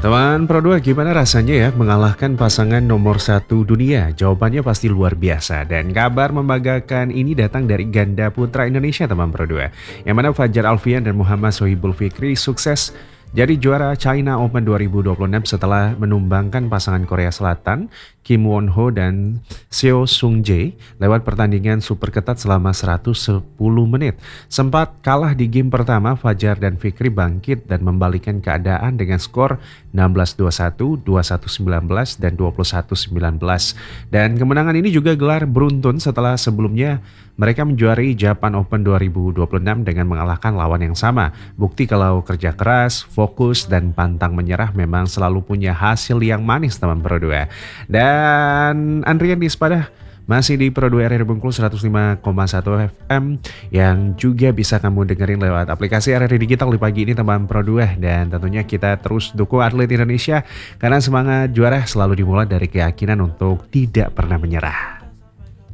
Teman Pro 2, gimana rasanya ya mengalahkan pasangan nomor satu dunia? Jawabannya pasti luar biasa. Dan kabar membanggakan ini datang dari ganda putra Indonesia, teman Pro 2. Yang mana Fajar Alfian dan Muhammad Sohibul Fikri sukses jadi juara China Open 2026 setelah menumbangkan pasangan Korea Selatan Kim Won Ho dan Seo Sung Jae lewat pertandingan super ketat selama 110 menit. Sempat kalah di game pertama, Fajar dan Fikri bangkit dan membalikan keadaan dengan skor 16-21, 21-19, dan 21-19. Dan kemenangan ini juga gelar beruntun setelah sebelumnya mereka menjuarai Japan Open 2026 dengan mengalahkan lawan yang sama. Bukti kalau kerja keras, fokus, dan pantang menyerah memang selalu punya hasil yang manis, teman Pro 2. Dan Andrian Dispada masih di Pro 2 RRI Bengkulu 105,1 FM yang juga bisa kamu dengerin lewat aplikasi RRI Digital di pagi ini, teman Pro 2. Dan tentunya kita terus dukung atlet Indonesia karena semangat juara selalu dimulai dari keyakinan untuk tidak pernah menyerah.